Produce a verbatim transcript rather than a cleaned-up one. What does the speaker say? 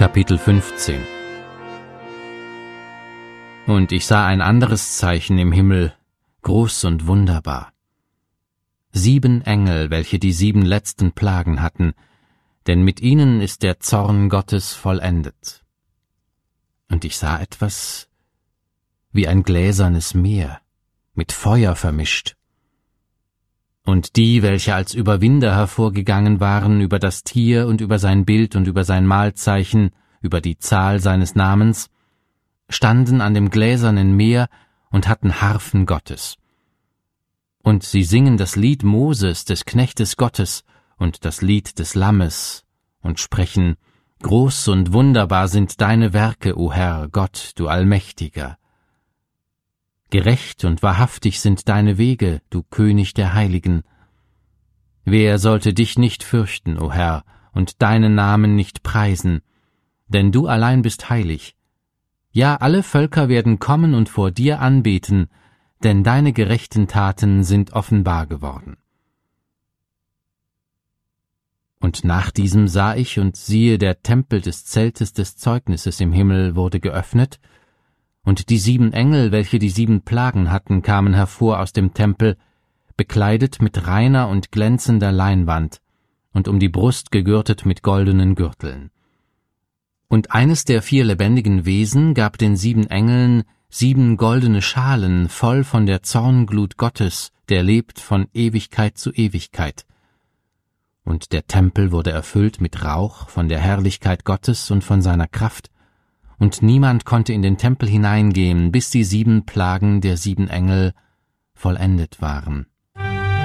Kapitel fünfzehn. Und ich sah ein anderes Zeichen im Himmel, groß und wunderbar. Sieben Engel, welche die sieben letzten Plagen hatten, denn mit ihnen ist der Zorn Gottes vollendet. Und ich sah etwas wie ein gläsernes Meer, mit Feuer vermischt. Und die, welche als Überwinder hervorgegangen waren über das Tier und über sein Bild und über sein Mahlzeichen, über die Zahl seines Namens, standen an dem gläsernen Meer und hatten Harfen Gottes. Und sie singen das Lied Moses, des Knechtes Gottes, und das Lied des Lammes, und sprechen: Groß und wunderbar sind deine Werke, o Herr, Gott, du Allmächtiger. Gerecht und wahrhaftig sind deine Wege, du König der Heiligen. Wer sollte dich nicht fürchten, o Herr, und deinen Namen nicht preisen? Denn du allein bist heilig. Ja, alle Völker werden kommen und vor dir anbeten, denn deine gerechten Taten sind offenbar geworden. Und nach diesem sah ich, und siehe, der Tempel des Zeltes des Zeugnisses im Himmel wurde geöffnet, und die sieben Engel, welche die sieben Plagen hatten, kamen hervor aus dem Tempel, bekleidet mit reiner und glänzender Leinwand und um die Brust gegürtet mit goldenen Gürteln. Und eines der vier lebendigen Wesen gab den sieben Engeln sieben goldene Schalen voll von der Zornglut Gottes, der lebt von Ewigkeit zu Ewigkeit. Und der Tempel wurde erfüllt mit Rauch von der Herrlichkeit Gottes und von seiner Kraft, und niemand konnte in den Tempel hineingehen, bis die sieben Plagen der sieben Engel vollendet waren.